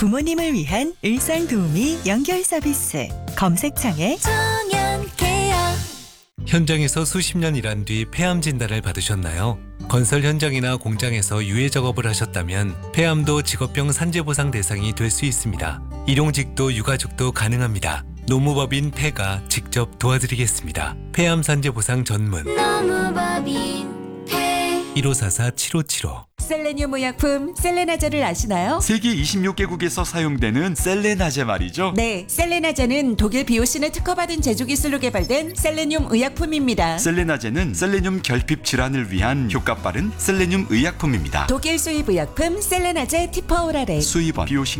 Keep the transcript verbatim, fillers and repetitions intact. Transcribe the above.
부모님을 위한 일상 도우미 연결 서비스. 검색창에 정연케어. 현장에서 수십 년 일한 뒤 폐암 진단을 받으셨나요? 건설 현장이나 공장에서 유해 작업을 하셨다면 폐암도 직업병 산재보상 대상이 될 수 있습니다. 일용직도 유가족도 가능합니다. 노무법인 폐가 직접 도와드리겠습니다. 폐암 산재보상 전문 노무법인 폐. 일오사사 칠오칠오. 셀레늄 의약품 셀레나제를 아시나요? 세계 이십육 개국에서 사용되는 셀레나제 말이죠. 네, 셀레나제는 독일 비오신에 특허받은 제조 기술로 개발된 셀레늄 의약품입니다. 셀레나제는 셀레늄 결핍 질환을 위한 효과 빠른 셀레늄 의약품입니다. 독일 수입 의약품 셀레나제 티퍼오라레. 수입원 비오신